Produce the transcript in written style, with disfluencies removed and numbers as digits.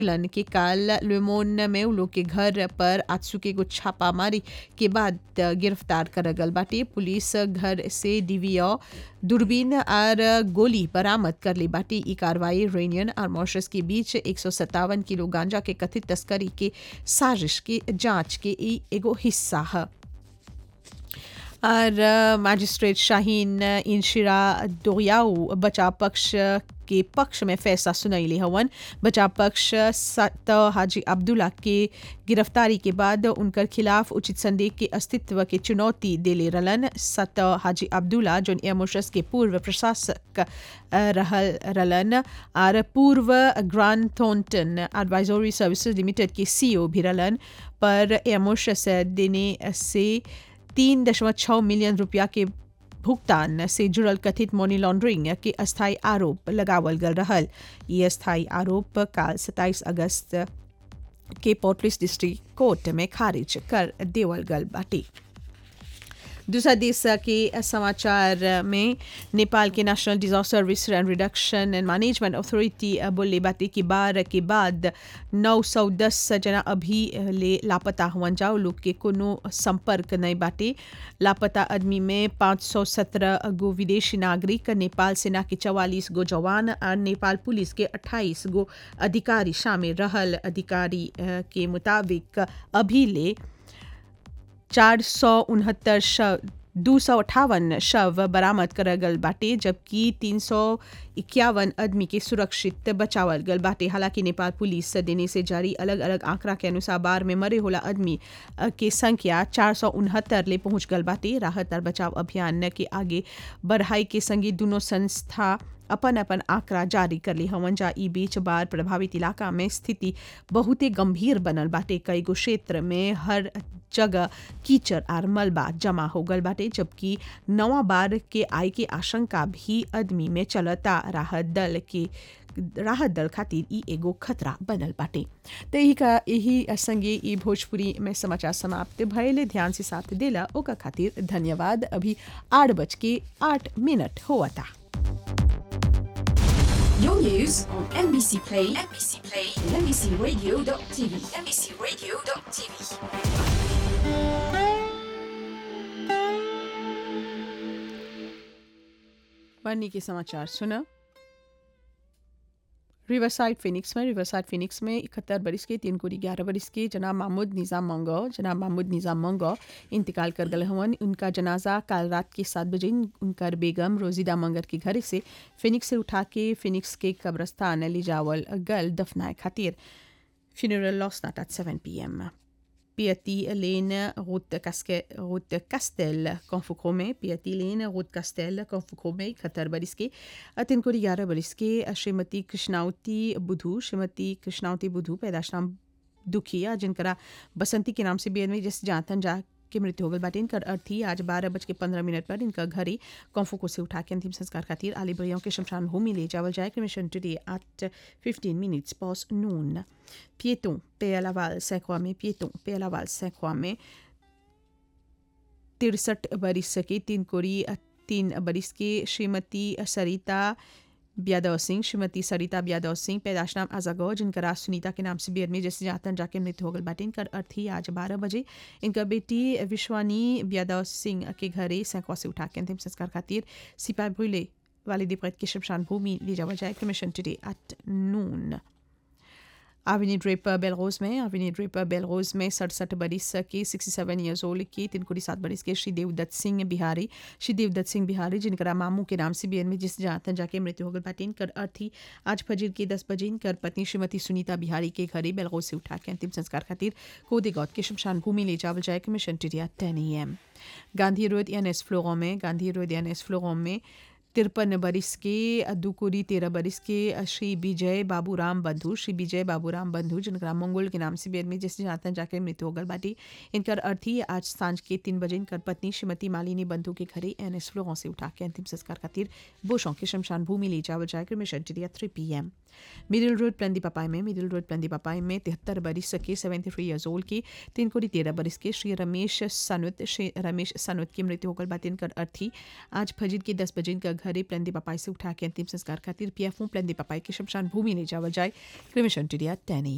लन के काल लेमोन में उ लोग के घर पर आजसू के एगो छापामारी के बाद गिरफ्तार कर गल बाटे। पुलिस घर से डीवीआर दूरबीन और गोली बरामद कर ली बाटे। ई कार्रवाई रेनियन और मॉरिशस के बीच 157 किलो गांजा के कथित तस्करी के साजिश के जांच के ई एगो हिस्सा है। और मजिस्ट्रेट शाहीन इंशिरा दोरियाऊ बचाव पक्ष के पक्ष में फैसला सुनैले हवन। बचाव पक्ष सत हाजी अब्दुल्ला के गिरफ्तारी के बाद उनकर खिलाफ उचित संदेह के अस्तित्व के चुनौती देले रलन। सत हाजी अब्दुल्ला जोन एमोशस के पूर्व प्रशासक रलन और पूर्व grand Thornton advisory services limited के सीईओ भी रलन, पर एमोशस देने से 3.6 मिलियन रुपया के भुगतान से जुड़ल कथित मनी लॉन्ड्रिंग के अस्थायी आरोप लगावल गल रहल। ये अस्थायी आरोप काल 27 अगस्त के पोर्टलिस डिस्ट्रिक्ट कोर्ट में खारिज कर देवल गल बाटे। दूसरा देश के समाचार में नेपाल के national disaster risk and reduction and management authority बोले बाटे कि बार के बाद 910 जना अभी ले लापता हुआ जाओ लोग के कोनो संपर्क नहीं बाटे। लापता आदमी में 517 गो विदेशी नागरिक, नेपाल सेना के 44 गो जवान और नेपाल पुलिस के 28 गो अधिकारी शामिल रहल। अधिकारी के मुताबिक अभी ले 258 शव बरामद करल गल बाटे, जबकि 351 आदमी के सुरक्षित बचावल गल बाटे। हालांकि नेपाल पुलिस देने से जारी अलग अलग आंकड़ा के अनुसार बार में मरे होला आदमी के संख्या 469 ले पहुंच गल बाटे। राहत और बचाव अभियान के आगे बढ़ाई के संगे दोनों संस्था अपन अपन आंकड़ा जारी कर ली हवन। जा ई बीच बाढ़ प्रभावित इलाका में स्थिति बहुते गंभीर बनल बाटे। कई गो क्षेत्र में हर जगह कीचड़ और मलबा जमा हो गल बाटे, जबकि नवा बाढ़ के आय के आशंका भी आदमी में चलता। राहत दल खातिर ई एगो खतरा बनल बाटे। तो यही संगे ई भोजपुरी में समाचार समाप्त भइले। ध्यान से साथ देला ओका खातिर धन्यवाद। अभी 8:08 हुआ था। Your news on NBC Play, and NBCRadio.tv, NBCRadio.tv. बनी के समाचार सुना। रिवरसाइड फिनिक्स में 71 बरिस के 3 कोरी 11 बरिस के जनाब महमूद निज़ाम मंगो इंतकाल कर गए हवन। उनका जनाजा कल रात के 7 बजे उनकर बेगम रोजिदा मंगर के घर से फिनिक्स से उठा के फिनिक्स के कब्रस्तान ले जावल गल दफनाए खातिर। फ्यूनरल लॉस्ट नाट at 7 p.m. Piatti Lane Route Castel Confucome, Piatti Lane Route Castel Confucome 71 बरिस के 3 कोरी 11 बरिस के श्रीमती कृष्णावती बुधू पैदाश नाम दुखिया, जिनकरा बसंती के नाम से बेद में जिस जातन जा की मृत्यु हो गई बाटे। इनकर अर्थी आज 12:15 पर इनका घरे कॉन्फुको से उठा के अंतिम संस्कार खातिर आली बरियों के शमशान भूमि ले जावल जाए। Cremation today at 15 past noon। Piéton Péalaval Saint-Croix में 63 बरिस के 3 कोरी 3 बरिस के श्रीमती सरिता ब्यादव सिंह पैदाश नाम अजागो, जिनका सुनीता के नाम से बेर में जैसे जातन जाके मृत्यु हो गई बाटे। इनकर अर्थी आज 12 बजे इनका बेटी विश्वानी ब्यादव सिंह के घरे सैकवा से उठा के अंतिम संस्कार खातिर सिपाही भूले वाले दिपत के शमशान भूमि ले जावा जाए। Cremation today at noon. Avenue Draper Belrose में 67 बरिस के 67 ईयर्स ओल्ड के 3 कोरी 7 बरिस के श्री देवदत्त सिंह बिहारी जिनका मामू के नाम से बीएन में जिस जातन जाके मृत्यु हो गई बाटे। इनकर अर्थी आज फजर के 10 बजे इनकर पत्नी श्रीमती सुनीता बिहारी के घरे बेलरोज से उठा के अंतिम संस्कार खातिर कोदेगौत के शमशान भूमि ले जावल जाए। Mission टिरिया 10 AM। Gandhi road NS फ्लोरों में 53 बरिस के 2 कोरी 13 बरिस के श्री विजय बाबूराम बंधु जिनका मंगोल के नाम से बेद में जैसे जातन जाकर मृत्यु हो गल बाटी। इनकर अर्थी आज सांझ के 3 बजे इनकर पत्नी श्रीमती मालिनी बंधु के घरे एनएस फ्लोरों से उठा के अंतिम संस्कार खातिर बोशों के शमशान भूमि ले जावल जाकर मिशन टिरिया 3 PM। मिडिल रोड प्लंदी पापाई में 73 बरिस के 73 ईयर्स ओल्ड के 3 कोरी 13 बरिस के श्री रमेश सनुत की मृत्यु होकर बात। इनकर अर्थी आज फजर के 10 बजे इनका घरे प्लंदी पापाई से उठा के अंतिम संस्कार खातिर पीएफओ प्लंदी पापाई के शमशान भूमि ले जावल जाए। क्रिमिशन टिरिया 10